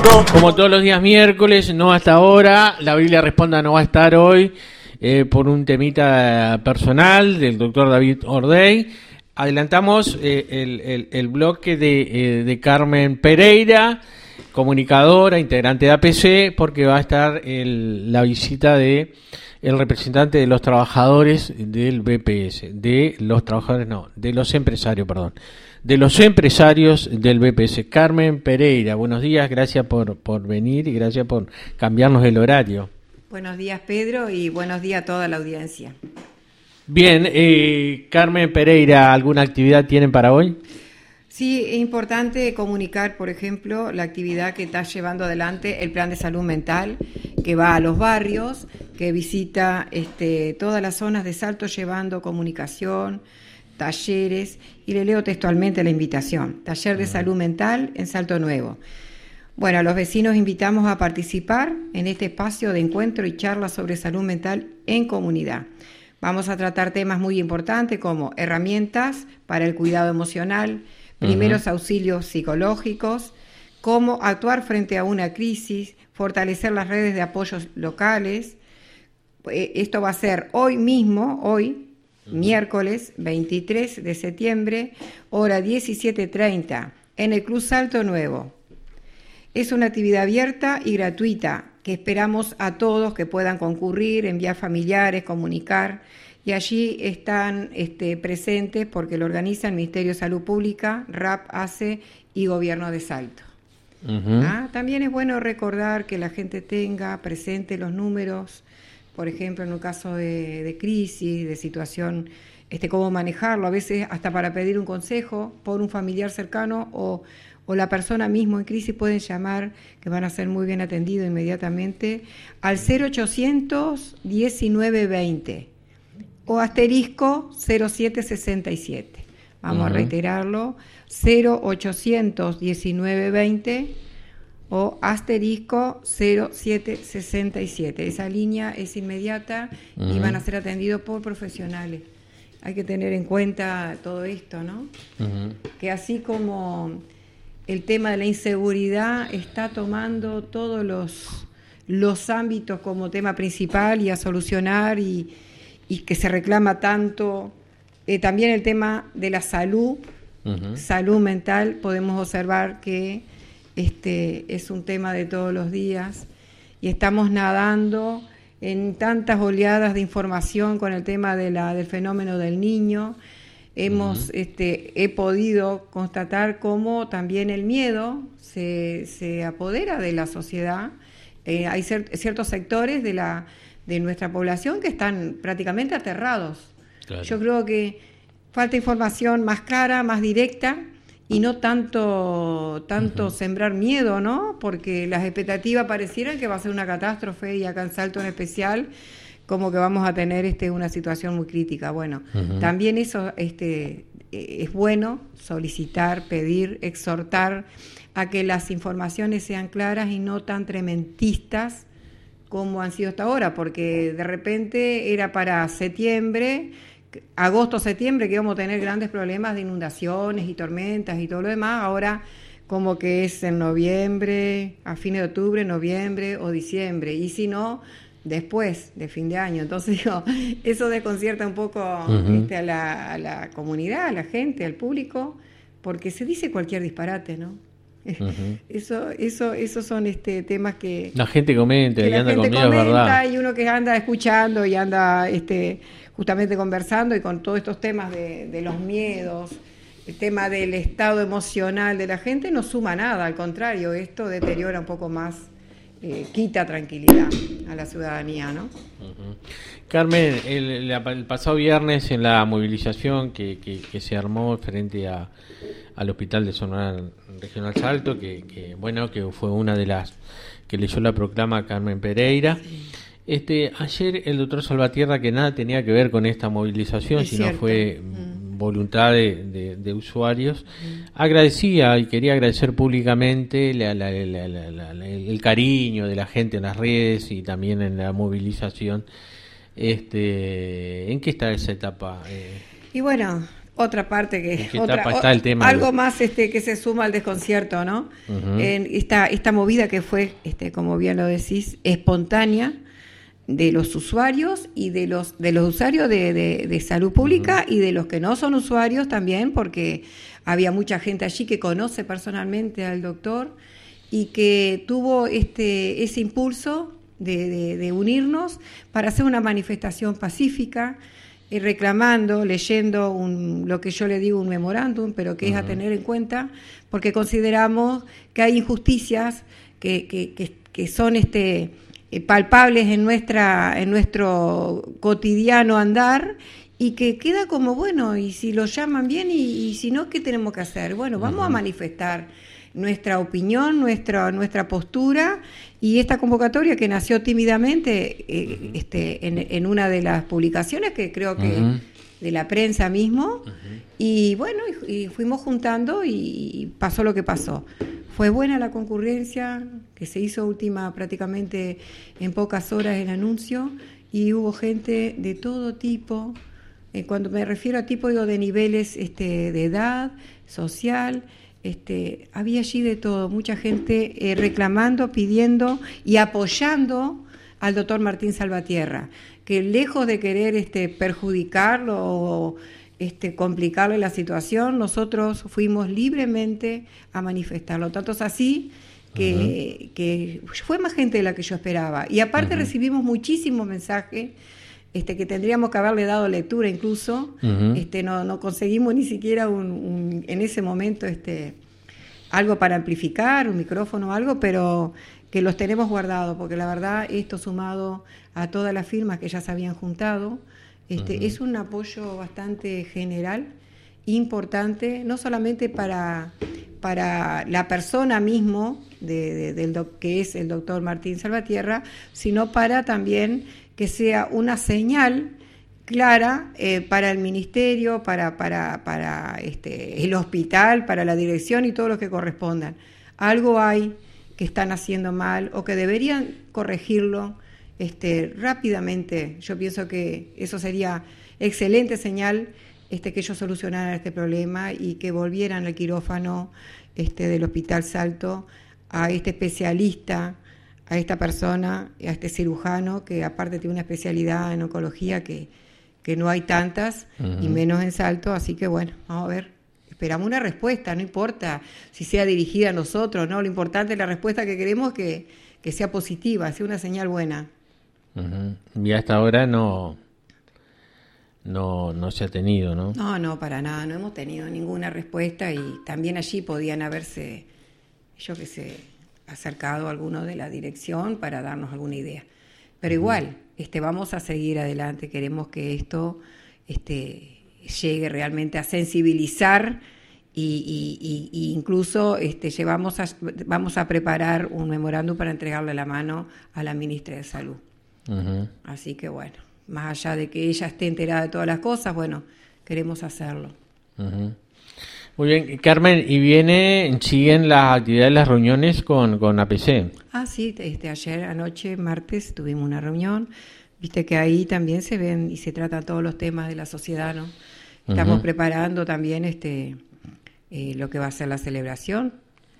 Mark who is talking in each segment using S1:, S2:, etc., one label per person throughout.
S1: Como todos los días miércoles, no hasta ahora, la Biblia Responda no va a estar hoy por un temita personal del doctor David Ordey. Adelantamos el bloque de Carmen Pereira, comunicadora, integrante de APC, porque va a estar la visita de el representante de los trabajadores del BPS, de los empresarios, de los empresarios del BPS. Carmen Pereira, buenos días, gracias por venir y gracias por cambiarnos el horario.
S2: Buenos días, Pedro, y buenos días a toda la audiencia.
S1: Bien, Carmen Pereira, ¿alguna actividad tienen para hoy?
S2: Sí, es importante comunicar, por ejemplo, la actividad que está llevando adelante el Plan de Salud Mental, que va a los barrios, que visita todas las zonas de Salto llevando comunicación, talleres, y le leo textualmente la invitación. Taller de Salud Mental en Salto Nuevo. Bueno, a los vecinos invitamos a participar en este espacio de encuentro y charla sobre salud mental en comunidad. Vamos a tratar temas muy importantes como herramientas para el cuidado emocional, primeros auxilios psicológicos, cómo actuar frente a una crisis, fortalecer las redes de apoyo locales. Esto va a ser hoy mismo, miércoles 23 de septiembre, hora 17:30, en el Club Salto Nuevo. Es una actividad abierta y gratuita que esperamos a todos que puedan concurrir, enviar familiares, comunicar, y allí están presentes porque lo organiza el Ministerio de Salud Pública, RAP, ACE y Gobierno de Salto. También es bueno recordar que la gente tenga presente los números, por ejemplo, en un caso de crisis, de situación, cómo manejarlo, a veces hasta para pedir un consejo por un familiar cercano o la persona mismo en crisis pueden llamar, que van a ser muy bien atendidos inmediatamente, al 0800 1920 o asterisco 0767. Vamos a reiterarlo, 0800 1920 o asterisco 0767. Esa línea es inmediata y van a ser atendidos por profesionales. Hay que tener en cuenta todo esto, ¿no? Que así como el tema de la inseguridad está tomando todos los ámbitos como tema principal y a solucionar y que se reclama tanto, también el tema de la salud mental, podemos observar que es un tema de todos los días y estamos nadando en tantas oleadas de información con el tema del fenómeno del niño. He podido constatar cómo también el miedo se apodera de la sociedad. Hay ciertos sectores de nuestra población que están prácticamente aterrados. Claro. Yo creo que falta información más clara, más directa y no tanto sembrar miedo, ¿no? Porque las expectativas parecieran que va a ser una catástrofe y acá en Salto en especial como que vamos a tener una situación muy crítica. Bueno, también eso es bueno solicitar, pedir, exhortar a que las informaciones sean claras y no tan trementistas como han sido hasta ahora, porque de repente era para agosto-septiembre que íbamos a tener grandes problemas de inundaciones y tormentas y todo lo demás. Ahora como que es en noviembre, a fines de octubre, noviembre o diciembre, y si no, después de fin de año. Entonces eso desconcierta un poco a la comunidad, a la gente, al público, porque se dice cualquier disparate, ¿no? Esos son temas que
S1: la gente comenta y anda conmigo, es verdad.
S2: Y uno que anda escuchando y anda justamente conversando y con todos estos temas de los miedos, el tema del estado emocional de la gente no suma nada, al contrario, esto deteriora un poco más, quita tranquilidad a la ciudadanía, ¿no?
S1: Carmen, el pasado viernes en la movilización que se armó frente al Hospital de Zona Regional Salto, que fue una de las que leyó la proclama Carmen Pereira. Ayer el doctor Salvatierra, que nada tenía que ver con esta movilización, sino fue voluntad de usuarios, agradecía y quería agradecer públicamente el cariño de la gente en las redes y también en la movilización. ¿En qué está esa etapa?
S2: Y bueno, otra parte que
S1: ¿En qué etapa está el tema?
S2: Algo más que se suma al desconcierto, ¿no? En esta movida que fue, como bien lo decís, espontánea de los usuarios y de los usuarios de salud pública y de los que no son usuarios también, porque había mucha gente allí que conoce personalmente al doctor y que tuvo ese impulso de unirnos para hacer una manifestación pacífica, reclamando, leyendo lo que yo le digo un memorándum, pero que es a tener en cuenta, porque consideramos que hay injusticias que son palpables en nuestro cotidiano andar, y que queda como, bueno, y si lo llaman bien, y si no, ¿qué tenemos que hacer? Bueno, vamos a manifestar nuestra opinión, nuestra postura, y esta convocatoria que nació tímidamente en una de las publicaciones, que creo que de la prensa mismo, y bueno, y fuimos juntando y pasó lo que pasó. Fue buena la concurrencia, que se hizo prácticamente en pocas horas el anuncio, y hubo gente de todo tipo. Cuando me refiero a tipo, digo de niveles de edad, social. Había allí de todo, mucha gente reclamando, pidiendo y apoyando al doctor Martín Salvatierra, que lejos de querer perjudicarlo o complicarle la situación, nosotros fuimos libremente a manifestarlo. Tanto es así que fue más gente de la que yo esperaba. Y aparte recibimos muchísimos mensajes que tendríamos que haberle dado lectura incluso. No conseguimos ni siquiera en ese momento algo para amplificar, un micrófono o algo, pero que los tenemos guardados, porque la verdad esto, sumado a todas las firmas que ya se habían juntado, es un apoyo bastante general, importante, no solamente para la persona mismo que es el doctor Martín Salvatierra, sino para también que sea una señal clara para el ministerio, para el hospital, para la dirección y todos los que correspondan. Algo hay que están haciendo mal o que deberían corregirlo rápidamente. Yo pienso que eso sería excelente señal, que ellos solucionaran este problema y que volvieran al quirófano del Hospital Salto a este especialista, a esta persona, a este cirujano, que aparte tiene una especialidad en oncología que no hay tantas, y menos en Salto. Así que bueno, vamos a ver, esperamos una respuesta, no importa si sea dirigida a nosotros, ¿no? Lo importante es la respuesta que queremos, que sea positiva, sea una señal buena.
S1: Y hasta ahora no se ha tenido, ¿no?
S2: No, para nada, no hemos tenido ninguna respuesta, y también allí podían haberse, yo qué sé, acercado a alguno de la dirección para darnos alguna idea. Pero igual, vamos a seguir adelante, queremos que esto llegue realmente a sensibilizar, y incluso vamos a preparar un memorándum para entregarle la mano a la ministra de Salud. Así que bueno, más allá de que ella esté enterada de todas las cosas, bueno, queremos hacerlo.
S1: Muy bien, Carmen, y siguen las actividades, las reuniones con APC.
S2: Sí, ayer anoche, martes, tuvimos una reunión. Viste que ahí también se ven y se tratan todos los temas de la sociedad, ¿no? Estamos preparando también lo que va a ser la celebración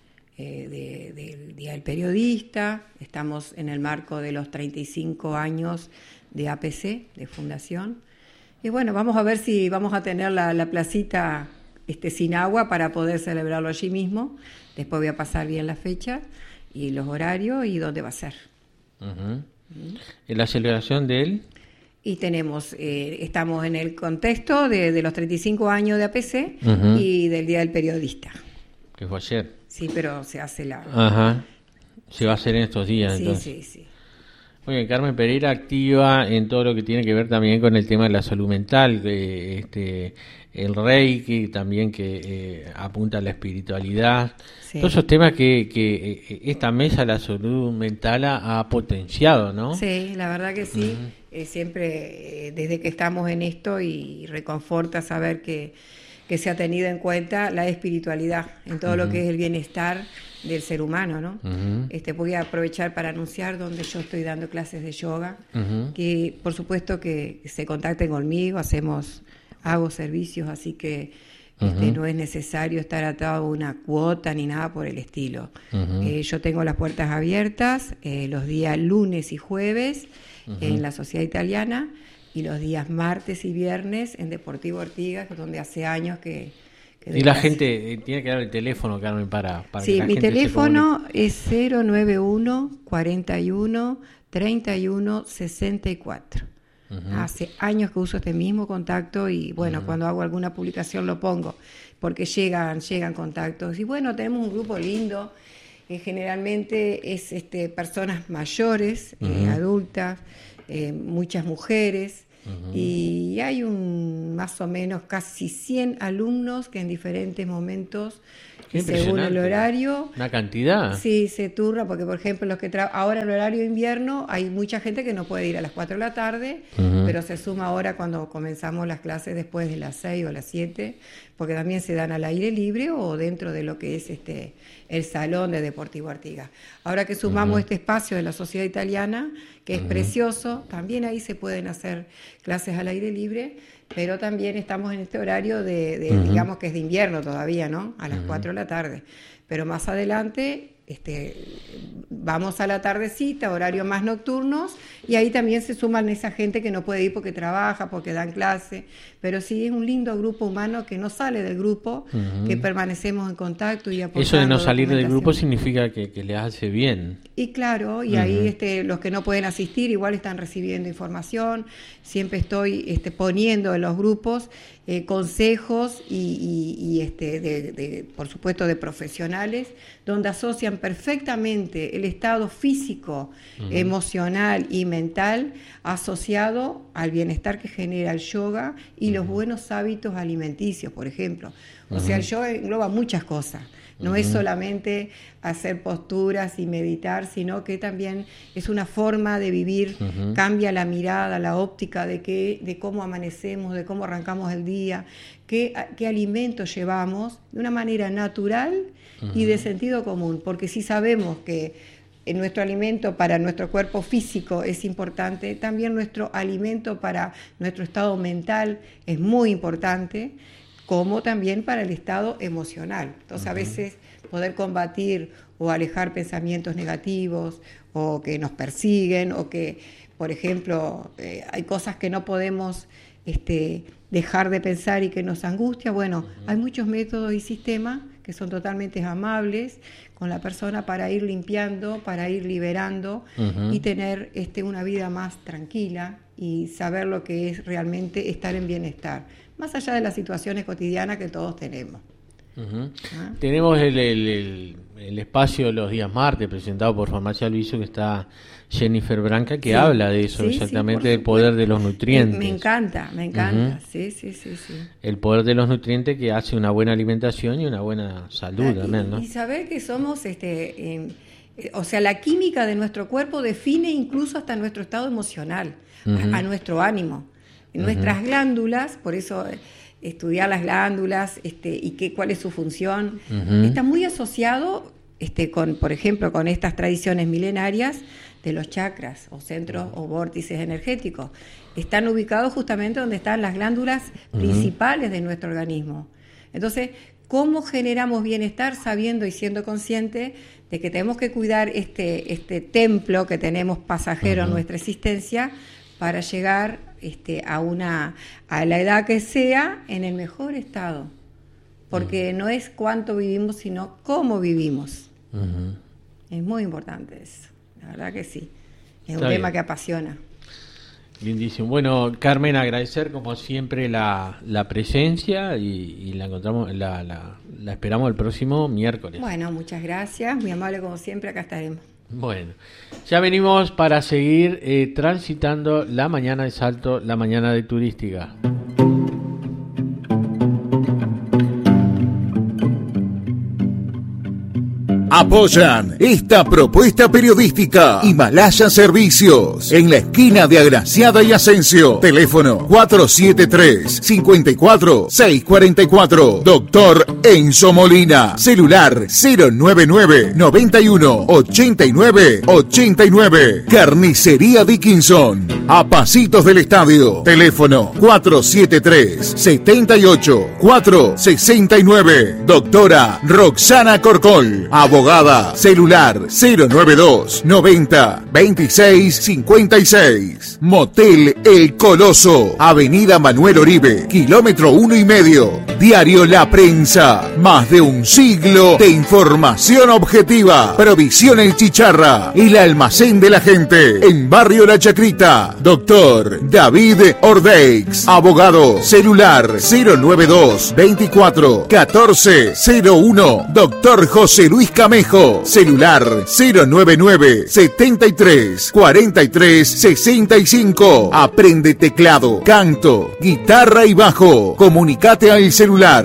S2: del Día del Periodista. Estamos en el marco de los 35 años de APC, de fundación. Y bueno, vamos a ver si vamos a tener la placita sin agua para poder celebrarlo allí mismo. Después voy a pasar bien la fecha y los horarios y dónde va a ser.
S1: ¿En la celebración de él?
S2: Y estamos en el contexto de los 35 años de APC y del Día del Periodista.
S1: Que fue ayer.
S2: Sí, pero se hace
S1: se va a hacer en estos días,
S2: sí,
S1: entonces.
S2: Sí.
S1: Muy bien, Carmen Pereira activa en todo lo que tiene que ver también con el tema de la salud mental, el Reiki también, que apunta a la espiritualidad. Sí. Todos esos temas que esta mesa de la salud mental ha potenciado, ¿no?
S2: Sí, la verdad que sí. Siempre, desde que estamos en esto, y reconforta saber que se ha tenido en cuenta la espiritualidad en todo lo que es el bienestar del ser humano, ¿no? Voy a aprovechar para anunciar donde yo estoy dando clases de yoga, que por supuesto que se contacten conmigo, hacemos hago servicios, así que no es necesario estar atado a una cuota ni nada por el estilo. Yo tengo las puertas abiertas los días lunes y jueves en la Sociedad Italiana y los días martes y viernes en Deportivo Artigas, donde hace años que
S1: y la gente tiene que dar el teléfono, Carmen, para
S2: sí,
S1: que la
S2: mi
S1: gente
S2: teléfono es 091 41 31 64. Hace años que uso este mismo contacto y bueno, cuando hago alguna publicación lo pongo, porque llegan contactos. Y bueno, tenemos un grupo lindo, generalmente es personas mayores, adultas, muchas mujeres, y hay más o menos casi 100 alumnos que en diferentes momentos, según el horario...
S1: ¿Una cantidad?
S2: Sí, se turna, porque por ejemplo ahora en el horario de invierno hay mucha gente que no puede ir a las 4 de la tarde, pero se suma ahora cuando comenzamos las clases después de las 6 o las 7, porque también se dan al aire libre o dentro de lo que es el salón de Deportivo Artigas. Ahora que sumamos este espacio de la Sociedad Italiana, que es precioso, también ahí se pueden hacer clases al aire libre, pero también estamos en este horario digamos que es de invierno todavía, ¿no? A las 4 de la tarde. Pero más adelante vamos a la tardecita, horarios más nocturnos, y ahí también se suman esa gente que no puede ir porque trabaja, porque dan clase, pero sí es un lindo grupo humano que no sale del grupo, que permanecemos en contacto y aportando.
S1: Eso de no salir del grupo significa que les hace bien.
S2: Y claro, y ahí los que no pueden asistir igual están recibiendo información, siempre estoy poniendo en los grupos consejos y por supuesto de profesionales, donde asocian perfectamente el estado físico, emocional y mental asociado al bienestar que genera el yoga y los buenos hábitos alimenticios, por ejemplo. O sea, el yoga engloba muchas cosas. No es solamente hacer posturas y meditar, sino que también es una forma de vivir, cambia la mirada, la óptica de cómo amanecemos, de cómo arrancamos el día, qué alimentos llevamos de una manera natural y de sentido común, porque si sabemos que nuestro alimento para nuestro cuerpo físico es importante, también nuestro alimento para nuestro estado mental es muy importante, como también para el estado emocional. Entonces, a veces poder combatir o alejar pensamientos negativos o que nos persiguen o que, por ejemplo, hay cosas que no podemos dejar de pensar y que nos angustia. Bueno, hay muchos métodos y sistemas que son totalmente amables con la persona para ir limpiando, para ir liberando y tener una vida más tranquila y saber lo que es realmente estar en bienestar, más allá de las situaciones cotidianas que todos tenemos.
S1: Tenemos el espacio los días martes presentado por Farmacia Luiso, que está Jennifer Branca, que habla de eso, exactamente, del poder de los nutrientes.
S2: Me encanta, sí.
S1: El poder de los nutrientes que hace una buena alimentación y una buena salud también, ¿no?
S2: Y saber que somos, o sea, la química de nuestro cuerpo define incluso hasta nuestro estado emocional, a nuestro ánimo. Nuestras glándulas, por eso estudiar las glándulas y cuál es su función, está muy asociado con, por ejemplo, con estas tradiciones milenarias de los chakras o centros o vórtices energéticos. Están ubicados justamente donde están las glándulas principales de nuestro organismo. Entonces, ¿cómo generamos bienestar sabiendo y siendo conscientes de que tenemos que cuidar este templo que tenemos pasajero en nuestra existencia para llegar a la edad que sea en el mejor estado? Porque no es cuánto vivimos, sino cómo vivimos. Es muy importante eso, la verdad que sí. Es un tema que apasiona.
S1: Lindísimo. Bueno, Carmen, agradecer como siempre la presencia y la encontramos, la esperamos el próximo miércoles.
S2: Bueno, muchas gracias, muy amable como siempre, acá estaremos.
S1: Bueno, ya venimos para seguir transitando la mañana de Salto, la mañana de Turística.
S3: Apoyan esta propuesta periodística. Himalaya Servicios, en la esquina de Agraciada y Asensio. Teléfono 473-54-644. Doctor Enzo Molina. Celular 099-91-89-89. Carnicería Dickinson, a pasitos del estadio. Teléfono 473-78-469. Doctora Roxana Corcol. Abogada. Celular 092-90-2656. Motel El Coloso, Avenida Manuel Oribe, kilómetro 1,5. Diario La Prensa, más de un siglo de información objetiva. Provisión El Chicharra, el almacén de la gente, en Barrio La Chacrita. Doctor David Ordeix, abogado. Celular 092-24-1401. Doctor José Luis Camejo. Celular 099-73-43-65. Aprende teclado, canto, guitarra y bajo. Comunicate al celular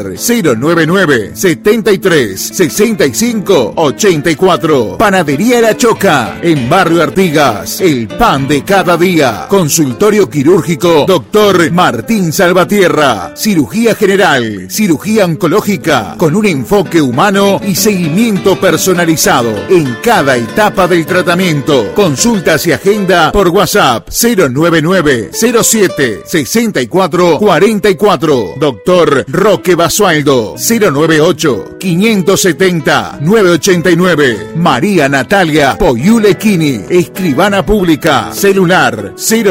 S3: 099-73-65-84. Panadería La Choca, en Barrio Artigas. El pan de cada día. Consultorio quirúrgico Doctor Martín Salvatierra. Cirugía general, cirugía oncológica, con un enfoque humano y seguimiento personalizado en cada etapa del tratamiento. Consultas y agenda por WhatsApp 099-07-6444. Doctor Roque Basualdo 098-570-989. María Natalia Poyulekini, escribana pública. Celular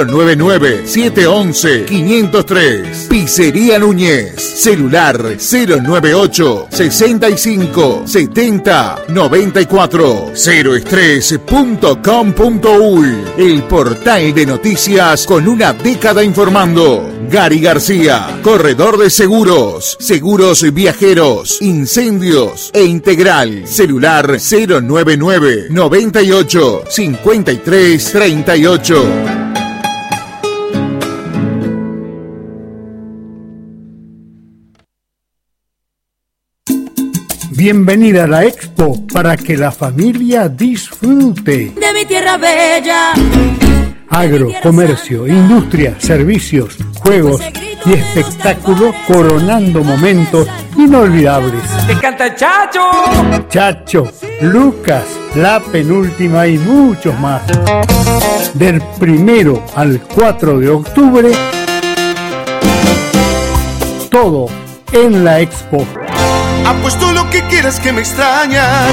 S3: 099-711-503. Pizzería Núñez. Celular 098-65-70-94. Ceroestrés.com.uy, el portal de noticias con una década informando. Gary García, corredor de seguros, seguros viajeros, incendios e integral. Celular 099-98-5338.
S4: Bienvenida a la Expo para que la familia disfrute.
S5: De mi tierra bella.
S4: Agro, comercio, industria, servicios, juegos y espectáculo coronando momentos inolvidables.
S6: ¡Te canta Chacho!
S4: Chacho, Lucas, La Penúltima y muchos más. Del 1 al 4 de octubre, todo en la Expo.
S7: Apuesto lo que quieras que me extrañas.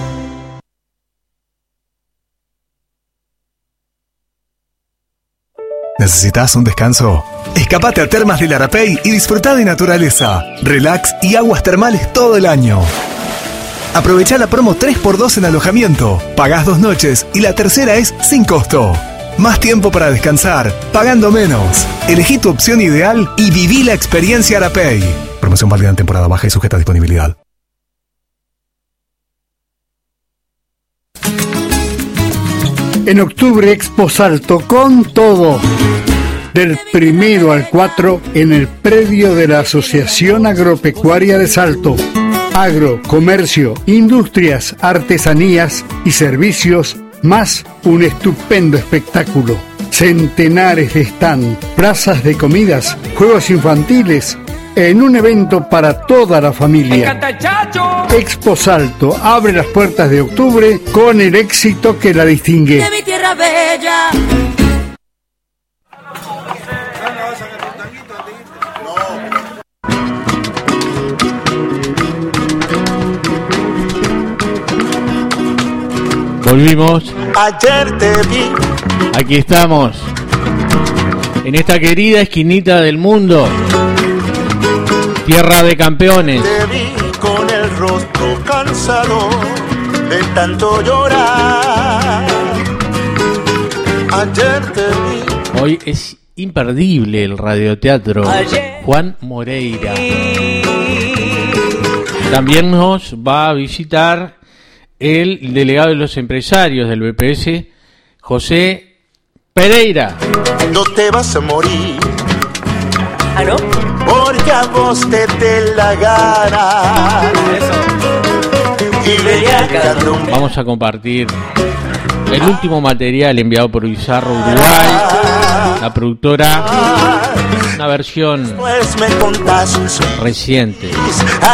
S8: ¿Necesitas un descanso? Escapate a Termas del Arapey y disfruta de naturaleza, relax y aguas termales todo el año. Aprovecha la promo 3x2 en alojamiento. Pagás 2 noches y la tercera es sin costo. Más tiempo para descansar, pagando menos. Elegí tu opción ideal y viví la experiencia Arapey. Promoción válida en temporada baja y sujeta a disponibilidad.
S4: En octubre, Expo Salto con todo. Del 1 al 4 en el predio de la Asociación Agropecuaria de Salto. Agro, comercio, industrias, artesanías y servicios, más un estupendo espectáculo. Centenares de stand, plazas de comidas, juegos infantiles, en un evento para toda la familia. Expo Salto abre las puertas de octubre con el éxito que la distingue.
S5: De mi tierra bella.
S1: Volvimos.
S7: Ayer te vi.
S1: Aquí estamos. En esta querida esquinita del mundo. Tierra de campeones.
S7: Te vi con el rostro cansado de tanto llorar. Ayer te vi.
S1: Hoy es imperdible el radioteatro. Juan Moreira. También nos va a visitar el delegado de los empresarios del BPS, José Pereira.
S7: No te vas a morir.
S5: ¿Ah, no?
S7: Porque a vos te dé la gana.
S5: Eso.
S1: Vamos a compartir el último material enviado por Bizarro Uruguay, la productora, una versión reciente.